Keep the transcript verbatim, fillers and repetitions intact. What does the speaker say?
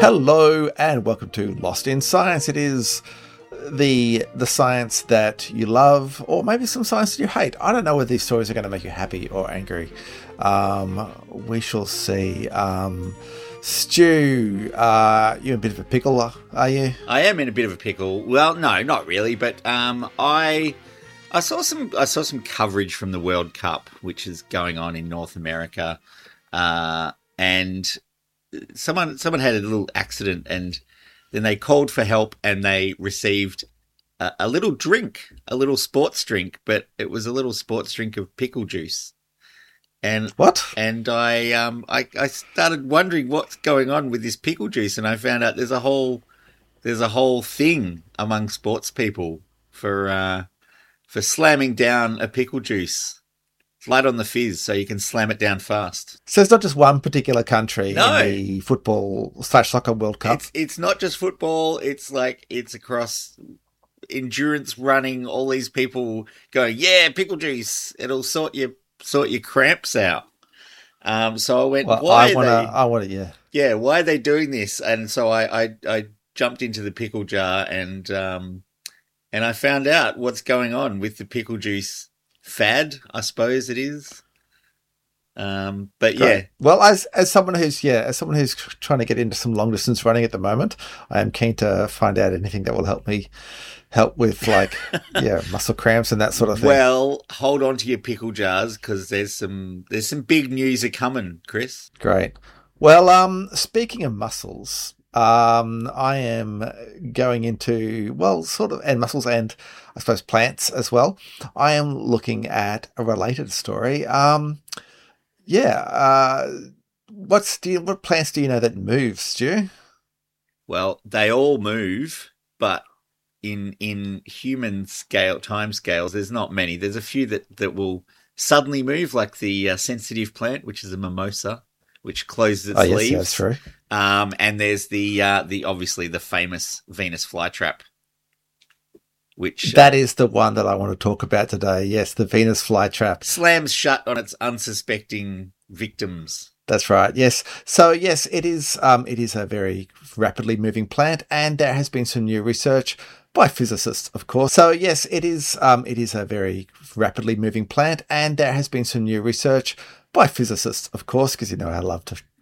Hello and welcome to Lost in Science. It is the the science that you love, or maybe some science that you hate. I don't know whether these stories are going to make you happy or angry. Um, we shall see. Um, Stu, uh, you're in a bit of a pickle, are you? I am in a bit of a pickle. Well, no, not really, but um, I I saw some I saw some coverage from the World Cup, which is going on in North America, uh, and someone someone had a little accident, and then they called for help, and they received a, a little drink, a little sports drink, but it was a little sports drink of pickle juice. And what? And I um I, I started wondering what's going on with this pickle juice, and I found out there's a whole there's a whole thing among sports people for uh, for slamming down a pickle juice. It's light on the fizz, so you can slam it down fast. So it's not just one particular country no. in the football slash soccer World Cup. It's it's not just football. It's like it's across endurance running. All these people going, yeah, pickle juice. It'll sort your sort your cramps out. Um, so I went, well, why I are wanna, they? I want to, yeah, yeah. Why are they doing this? And so I, I, I jumped into the pickle jar and um, and I found out what's going on with the pickle juice fad, I suppose it is. Um, but yeah. Great. Well, as as someone who's yeah, as someone who's trying to get into some long distance running at the moment, I am keen to find out anything that will help me help with like yeah muscle cramps and that sort of thing. Well, hold on to your pickle jars because there's some there's some big news are coming, Chris. Great. Well, um, speaking of muscles, um, I am going into well, sort of, and muscles and I suppose plants as well. I am looking at a related story. Um. Yeah. Uh, what's do you, what plants do you know that move, Stu? Well, they all move, but in in human scale time scales, there's not many. There's a few that, that will suddenly move, like the uh, sensitive plant, which is a mimosa, which closes its oh, yes, leaves. Yeah, that's true. Um, and there's the uh, the obviously the famous Venus flytrap. Which that uh, is the one that I want to talk about today. Yes, the Venus flytrap slams shut on its unsuspecting victims. That's right. Yes. So yes, it is. Um, it is a very rapidly moving plant, and there has been some new research by physicists, of course. So yes, it is. Um, it is a very rapidly moving plant, and there has been some new research by physicists, of course, because you know I love to